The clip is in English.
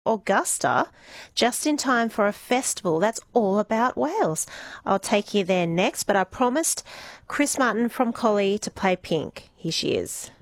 Augusta, just in time for a festival that's all about whales. I'll take you there next, but I promised Chris Martin from Collie to play Pink. Here she is.